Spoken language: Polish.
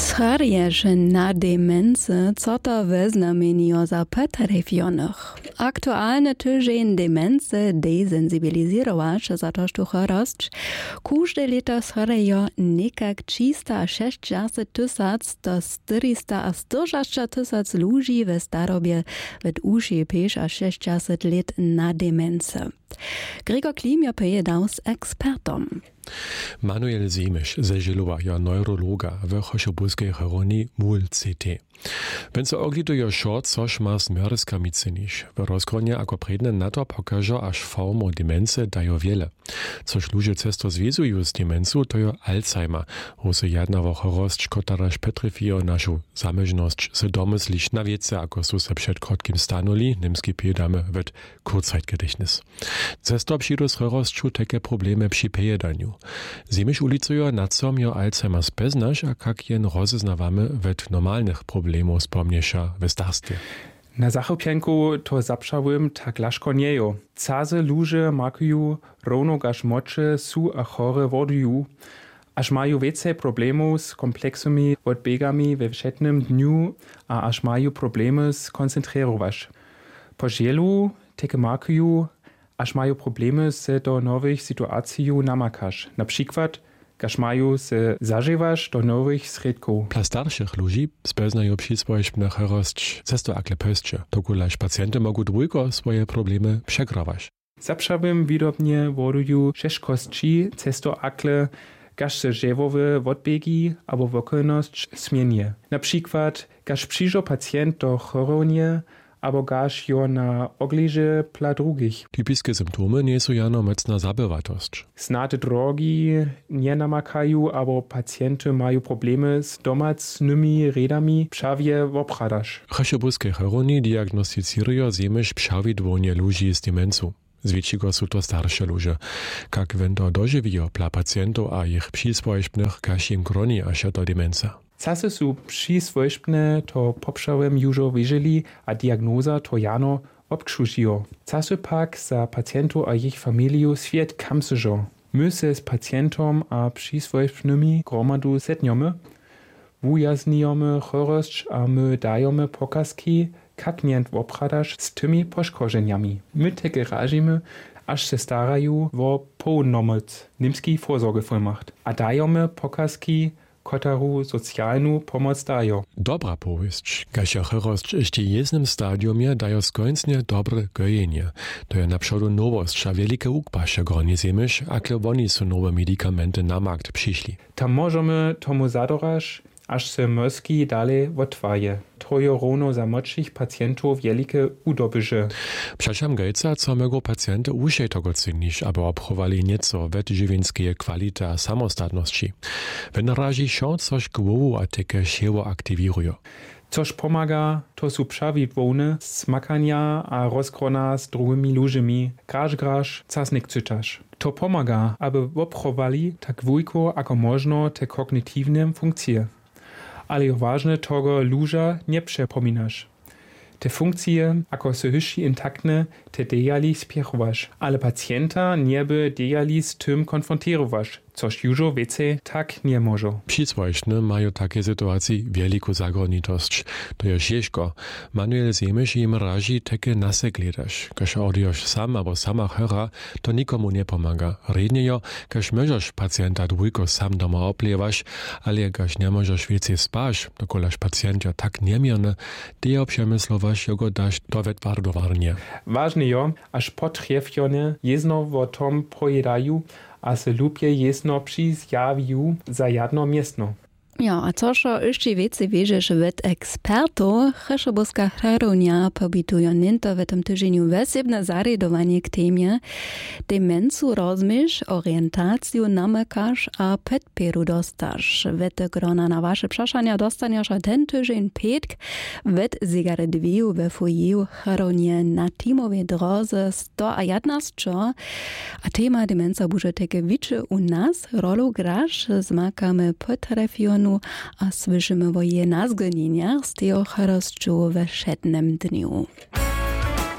Schorješ na demence, co to wyznamienio za regionach. Aktualny tydzień demence desensibilizować za to, że chorość. Każde lito schorjejo nekak 360 tysac do 440 tysac ludzi w starobie w uši 5 a 60 lat na demence. Gregor Klim je pojedał z ekspertom. Manuel Semisch ze Žilowa je neurologa w Chošobulskej choroni MUL-CT. Wenn se ogliduje šort, což ma smjerska miceniš. W rozkronie ako predne na to pokaže až formu demence dajo wiele. Což ludzie cesto zvezuju z demencu, to je Alzheimer. Rose jadnavo chorost, kotaraž petrifijo našu zamežnosť se domysliš na wiece, ako su se před krotkim stanuli, nimski pjedame ved Kurzzeitgedächtnis. Cesto přidus chorostču teke probleme při pejedanju. Semisch ulicuje, na com je Alzheimer speznaš, a kak jen rozeznawamy ved normalnych problemów spomnieša w starstwie. Na zachopienku to zapšawym tak laszko niejo. Caze luże makuju równo gaż mocze su a chore woduju, aż mają więcej problemów z kompleksami odbiegami we wszednym dniu, a aż mają problemy z koncentrować. Po žielu teke makuju, aż mają problemy z do nowych sytuacji namakasz. Na przykład kaž majú se zažívaš do nových sredkov. Dla starších ľudí speznajú přisvojšpne chorosť cesto akle pösče. Dokuľaž pacienty mogú dvojko svoje problémy přegrawać. Zapšavým výrobne vodujú šeškostčí cesto akle kaž se ževowe odbiegi abo wokolnosť zmienie. Na przykład kaž přižo pacient do choronie abo gaž jo na ogliže pla drugich. Typiskie symptomy nie są jano mocna zabywatość. Znate drogi nie namakają, abo pacjenty mają problemy z domacnymi redami pšawie wopradaż. W Chošobulskej choroni diagnosticują Semisch pšawidłonie ludzi z demencu. Zwiększigo są to starsze ludzie. Jak wendo dożywijo pla pacjentów a ich przyswojszpnych kaž im groni aż do demenca. Czasy su przyswojszpne to poprzałem już wiedzieli, a diagnoza to jano obkrzužijo. Czasy pak za pacjentów a ich familię świat kamsyżo. My se z pacjentom a przyswojszpnymi gromadu setniomy, wujasnijemy chorość a my dajemy pokazki, kak nient wopradaż z tymi poszkodzeniami. My teke ražimy, aż se starają wo połnomoc, nimski Vorsorgevollmacht. A dajemy pokazki, kotaru socjalnu pomoc dajo. Dobra powieść, kasia chorość jeszcze jednym stadiumie dajo skończnie dobre gojenie. To je naprzód nowość, a wielkie ukpasze groni Semisch, akle oni są nowe medikamenty na markt przyszli. Tam możemy tomu zadoraż, aż se mozki dalej odwaje. To je równo za młodszych pacjentów wielkie udobyże. Przeszam gejca, co mogą pacjenty uszej tego cenić, aby obchowali nieco żywienskie kwality a samostatności. Wenn razi się coś głowu a takie sieło aktywirują. Což pomaga, to su prawidłowne smakania a rozkrona z drugimi ludźmi. Graż, casnik cytasz. To pomaga, aby obchowali tak wujko, ako možno te kognitywne funkcje. Ale je ważne, tego luża nie przepominasz. Te funkcje, ako se hyši intaktne, te dejali spiechowasz. Ale pacjenta nie by dejali z tym konfrontowasz. Což już więcej tak nie może. Przyswojszne mają takie sytuacji wielką zagonitość. To jest ciężko. Manuel Semisch im razi takie nasy gledasz. Każ odjosz sam albo sama chora, to nikomu nie pomaga. Redniejo, każ możesz pacjenta dwójko sam doma oplewasz, ale każ nie możesz więcej spać, dokolaż pacjenta tak niemierne, ty przemyslowasz, jego dasz do wetwardowarnie. Ważne jo, aż potrzefione jedno o tom pojedają, a se lubje jesno přizjawiu za jedno miestno. Ja, a což ešte viacej vieš od expertov, Chošobulská choronia pobytuje nento v tom týždňu vesebné zariadovanie k téme demencu rozmýš, orientáciu namakaš a podpieru dostáš. Vete, grona na vaše přašania dostaneš a ten týždeň pietk ved zigaredviu ve foyeju choronie na tímovej droze 111. A téma demenca bude také viče u nás, rolu graž, zmakame potrefionú a slyšíme o je nazgonieniach z toho chorosťu ve všednym dniu.